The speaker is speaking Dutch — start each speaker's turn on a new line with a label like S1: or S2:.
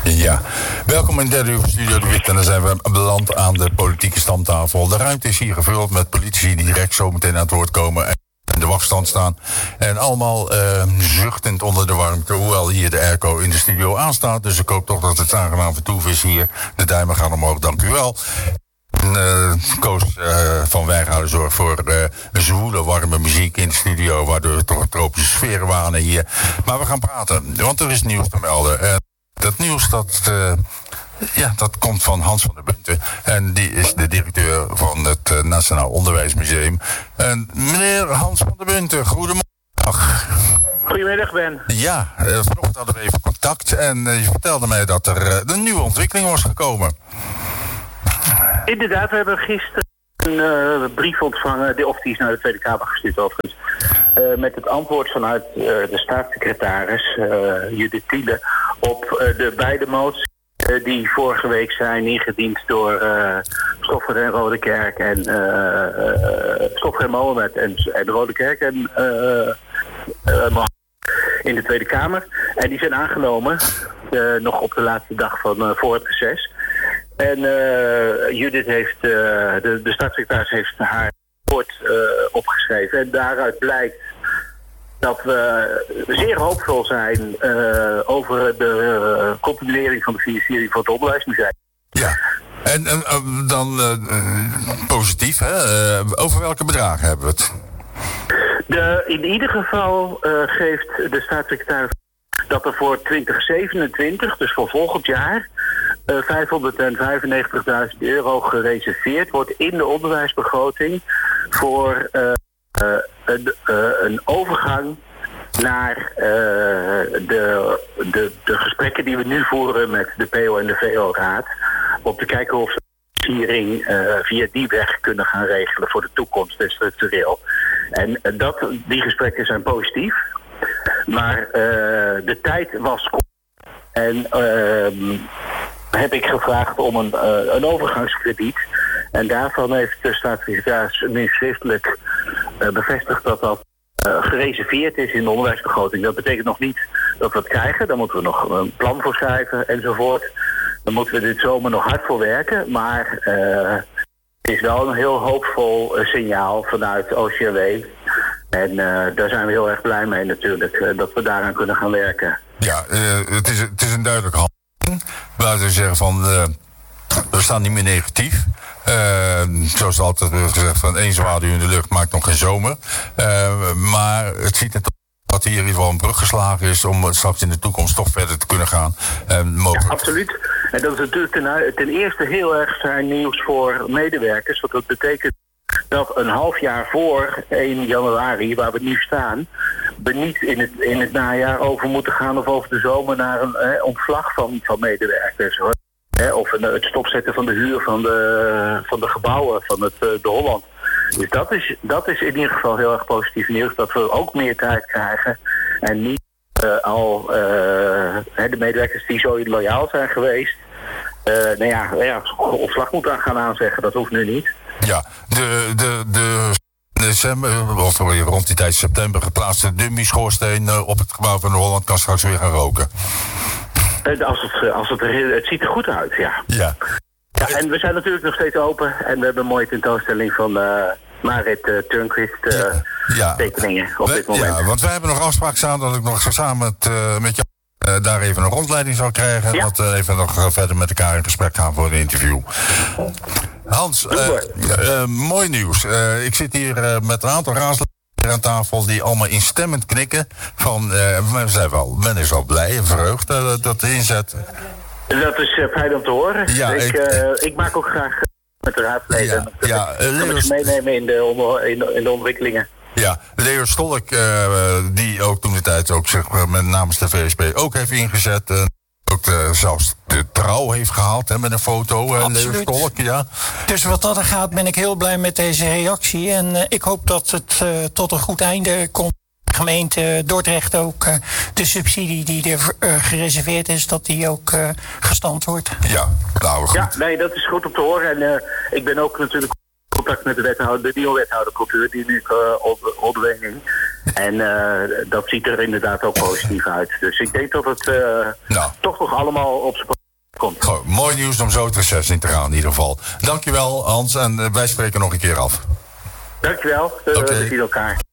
S1: Ja, welkom in derde uur van Studio de Wit. En dan zijn we beland aan de politieke stamtafel. De ruimte is hier gevuld met politici die direct zo meteen aan het woord komen en in de wachtstand staan. En allemaal zuchtend onder de warmte, hoewel hier de airco in de studio aanstaat. Dus ik hoop toch dat het aangenaam vertoef is hier. De duimen gaan omhoog, dank u wel. Koos van Wijngaarden zorgt voor zwoele, warme muziek in de studio, waardoor we toch een tropische sfeer wanen hier. Maar we gaan praten, want er is nieuws te melden. Dat nieuws dat komt van Hans van der Bunte. En die is de directeur van het Nationaal Onderwijsmuseum. En meneer Hans van der Bunte, goedemiddag.
S2: Goedemiddag, Ben.
S1: Ja, vanochtend hadden we even contact en je vertelde mij dat er een nieuwe ontwikkeling was gekomen.
S2: Inderdaad, we hebben gisteren een brief ontvangen, of die is naar de Tweede Kamer gestuurd overigens, met het antwoord vanuit de staatssecretaris Judith Thiele op de beide moties die vorige week zijn ingediend door Stoffer en Rodekerk en Stoffer en Mohamed en Rodekerk en Mohamed in de Tweede Kamer. En die zijn aangenomen nog op de laatste dag van voor het reces. En Judith heeft, de staatssecretaris heeft haar rapport opgeschreven. En daaruit blijkt dat we zeer hoopvol zijn over de continuering van de financiering van het onderwijsmuseum.
S1: Ja, en dan positief, hè? Over welke bedragen hebben we het?
S2: In ieder geval geeft de staatssecretaris dat er voor 2027, dus voor volgend jaar, €595.000 gereserveerd wordt in de onderwijsbegroting voor een overgang naar de gesprekken die we nu voeren met de PO en de VO-raad. Om te kijken of we de financiering via die weg kunnen gaan regelen voor de toekomst en structureel. En die gesprekken zijn positief. Maar de tijd was kort. En heb ik gevraagd om een overgangskrediet. En daarvan heeft de staatssecretaris nu schriftelijk bevestigd dat gereserveerd is in de onderwijsbegroting. Dat betekent nog niet dat we het krijgen. Daar moeten we nog een plan voor schrijven enzovoort. Dan moeten we dit zomer nog hard voor werken. Maar het is wel een heel hoopvol signaal vanuit OCW. En daar zijn we heel erg blij mee natuurlijk, dat we daaraan kunnen gaan werken.
S1: Ja, het is een duidelijke handeling. Laten we zeggen van, we staan niet meer negatief. Zoals altijd wordt gezegd, van één zwaluw in de lucht maakt nog geen zomer. Maar het ziet er toch dat hier in ieder geval een brug geslagen is om straks in de toekomst toch verder te kunnen gaan. Ja,
S2: absoluut. En dat is natuurlijk ten eerste heel erg fijn nieuws voor medewerkers. Want dat betekent dat een half jaar voor 1 januari, waar we nu staan, we niet in het najaar over moeten gaan of over de zomer naar een ontslag van medewerkers. Hoor. Of het stopzetten van de huur van de gebouwen van de Holland. Dus dat is in ieder geval heel erg positief nieuws. Dat we ook meer tijd krijgen. En niet de medewerkers die zo loyaal zijn geweest. Ontslag moeten gaan aanzeggen. Dat hoeft nu niet.
S1: Ja, de december, of rond die tijd september geplaatste dummy-schoorsteen op het gebouw van de Holland kan straks weer gaan roken.
S2: Het ziet er goed uit, ja. Ja, en we zijn natuurlijk nog steeds open. En we hebben een mooie tentoonstelling van Marit Turnquist tekeningen op dit moment.
S1: Ja, want wij hebben nog afspraak staan dat ik nog samen met jou daar even een rondleiding zou krijgen. Ja. Dat we even nog verder met elkaar in gesprek gaan voor een interview. Hans, mooi nieuws. Ik zit hier met een aantal raadsleden aan tafel die allemaal instemmend knikken van men is wel blij en verheugd dat de inzet.
S2: Dat is fijn om te horen. Ja, ik maak ook graag met de raadsleden. Kan ik ze meenemen in de ontwikkelingen.
S1: Ja, Leo Stolk, die ook toen de tijd ook zeg met namens de VSP ook heeft ingezet. Ook zelfs de Trouw heeft gehaald met een foto.
S3: Absoluut.
S1: Leo Stolk, ja.
S3: Dus wat dat er gaat ben ik heel blij met deze reactie. En ik hoop dat het tot een goed einde komt. De gemeente Dordrecht ook de subsidie die er gereserveerd is, dat die ook gestand wordt.
S1: Ja, nou goed.
S2: Ja, nee, dat is goed om te horen. En ik ben ook natuurlijk contact met de nieuwe wethouder cultuur, die nu onderweging. En dat ziet er inderdaad ook positief uit. Dus ik denk dat het toch nog allemaal op zijn komt.
S1: Goed, mooi nieuws om zo het reces in te gaan in ieder geval. Dankjewel Hans en wij spreken nog een keer af.
S2: Dankjewel, we zien elkaar.